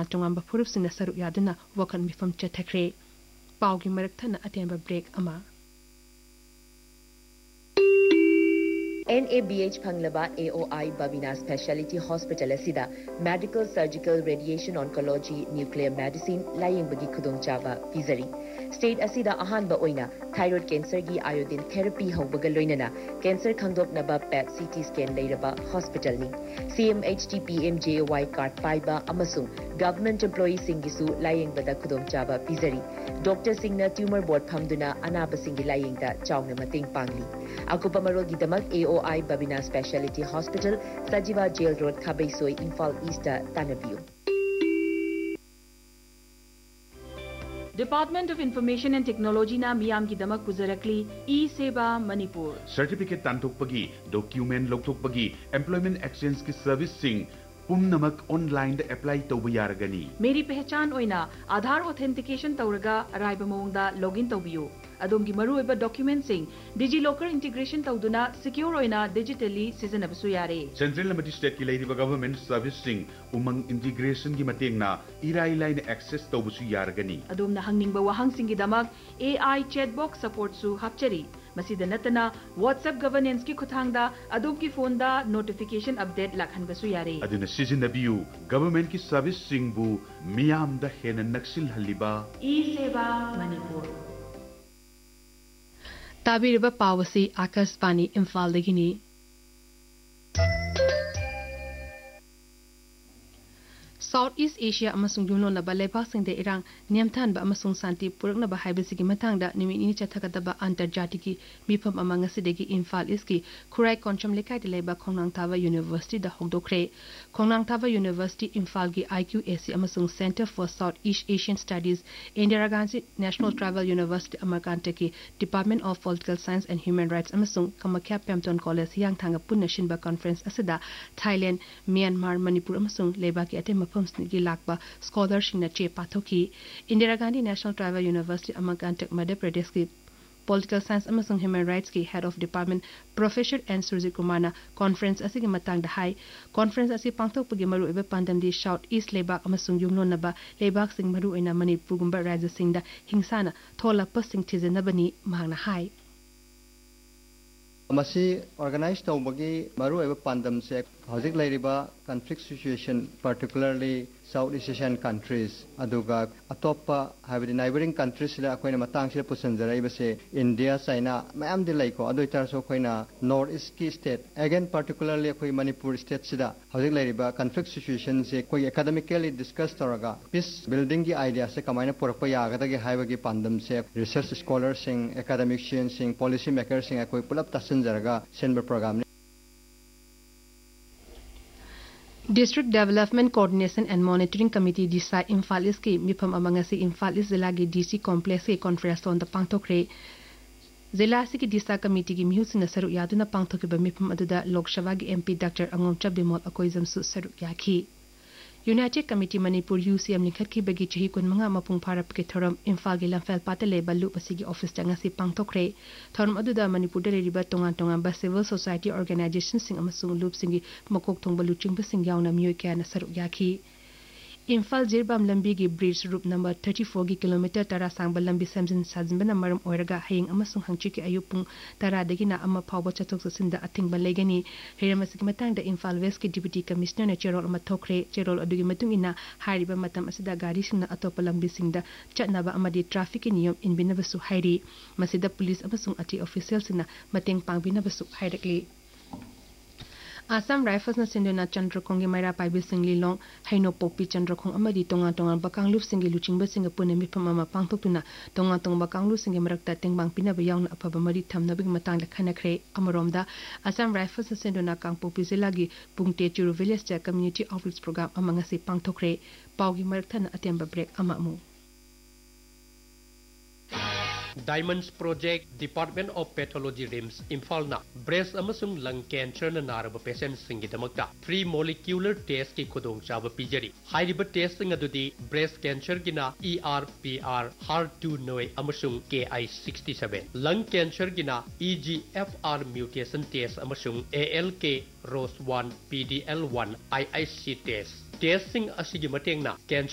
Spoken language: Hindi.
tongan tongan ba phurupsina saruk yaduna wakan mifam chathakre paugi marak thana atemba break ama NABH Phanglaba AOI Babina Specialty Hospital asida Medical Surgical Radiation Oncology Nuclear Medicine laying bagi khudong chaba pizari state asida ahanba oina thyroid cancer gi iodine therapy haubaga loinana cancer khangdoknaba PET CT scan leiraba hospital ni CMHT PMJY card paiba amasung government employee singisu laying bada khudong chaba pizari doctor singna tumor board phamduna anaba singi laying da chawna mating pangli akupa marol gi damak AOI Babina Specialty Hospital Sajiva Jail Road Khabaisoi Imphal East Tanabiu Department of Information and Technology na miyam ki damak pujarakli e-Seva Manipur Certificate tanthokpagi document lokthokpagi employment exchange ki service sing पुनमक online the apply तौब यारगनी मेरी पहचान ओइना आधार ऑथेंटिकेशन तौरगा अराइब मोंगदा लॉगिन तौबियो अदोमगी मरुएबा डॉक्यूमेंट सिंग digi locker integration तौदुना secure ओइना digitally सिजनबसु यारे सेंट्रल लमदी स्टेट की लेरिबा गवर्नमेंट सर्विस सिंग उमंग इंटीग्रेशन की मतेंगना इराई लाइन एक्सेस तौबसु यारगनी अदोमना हंगनिंगबा वहांग सिंगी दमक एआई चैट बॉक्स सपोर्ट सु हपचरी मसीदा नतना व्हाट्सएप गवर्नेंस की खुथांगदा अदोम की फोन दा नोटिफिकेशन अपडेट लाखनबसु यारे अदुना सिजनबियु गवर्नमेंट की सर्विस सिंगबु मियाम द हेन नक्सिल हल्लिबा ई-Seva Manipur ताबिरबा पावसी Akashvani Imphal दगिनी South East Asia amasung yumlonaba leibak de irang niamthanba amasung santi puraknaba haibasigi mathangda nimini chathakadaba antarjatiki mifam ama ngasidegi Imphal East ki Khurai Koncham lekai de leiba Khongnang Thaba University da hogdokre Khongnang Thaba University Imphal gi IQAC amasung Center for South East Asian Studies Indira Gandhi National Tribal University Amarkanta ki Department of Political Science and Human Rights amasung Kamakya Pemton College yang thanga punna shinba conference asida Thailand Myanmar Manipur amasung leiba ki atem की लाकबा स्कॉलरशिप न चे पाथोकी Indira Gandhi national tribal university अमरकांटक Madhya Pradesh की पॉलिटिकल साइंस अमसंग ह्यूमन राइट्स की head of department professor N Surjit Kumar ना कॉन्फ्रेंस असिगी मतंग हाई कॉन्फ्रेंस असी पांगथोकपगी मरु एबे पांदमदी साउथ ईस्ट लेबाक अमसंग युमलोनबा लेबाक सिंग मरु एना मणिपुर गुंबा राज्य सिंगदा हिंसाना थोला पसिंग थिजनबनी मांगना हाई मसी ऑर्गेनाइज तौबगी मरु एबे पांदम से हजिक लेरिबा conflict situation particularly Southeast Asian countries aduga atopa habidi neighboring countries la koina matang sila pusanjarai base India China mayam dilai ko adoitar so koina north east ki state again particularly koi Manipur state sida hojik lairiba conflict situation se koi academically discuss toraga peace building ki idea se kamaina porpa yagada ge haibagi pandam se research scholars sing academicians sing policy makers sing koi pulap tasanjaraga senber program District Development Coordination and Monitoring Committee DSI Imphal East ki mifam amangasi Imphal East zila gi DC complex ki conference on the pangthokre zila si ki DSI committee ki mihusina saru yaduna pangthokiba mifam aduda Lok Sabha gi MP Dr. Angomcha Bimol akoizam su saru yakhi United Committee Manipur UCM likhat ki bagi chahi kun manga mapung pharap ke thoram Imphal gi lamfel patale balu pasigi office tanga si pangthokre thoram aduda Manipur de riba tongan tongan ba civil society organizations sing amasung loop singi makok thongba luching ba sing yauna miyoi kya na saru yakhi Imphal Jirbam lambi gi bridge route number 34 gi kilometer tara sangba lambi samjin sajinba na maram oiraga haying amasung hangchi ki ayupung tara dagi na amma phawba chathok sasinda athingba legani heramasigi matang da Imphal West ki deputy commissioner na cherol ama thokre cherol adugi matung ina hariba matam asida gari singna atopa lambi singda chatnaba amadi traffic niyam inbinabasu hairi masida police amasung ati officials na mateng pangbinabasu hairakli Assam Rifles na sinduna Chandrakong gi Maira Paibi Singli Long Haino Popi Chandrakong amadi tongan tongan bakang lup singi luchingba singa pune mi phamama pangthokuna tongan tong bakang lu singi marakta tengbang pina ba yauna apaba mari thamna big matang la khanakre amaromda Assam Rifles na sinduna Kangpopi zila gi Pungte Churu Village cha community outreach program amanga si pangthokre paugi marakthana atemba break amamu Diamonds Project Department of Pathology RIMS Imphal na breast amasung lung cancer na naraba patient singidamakta 3 molecular test ki khudong chaba pijari hairiba test sing adudi breast cancer gina ERPR HER2 noi amasung KI67 lung cancer gina EGFR mutation test amasung ALK ROS1 PDL1 IIC test testing asigi matengna cancer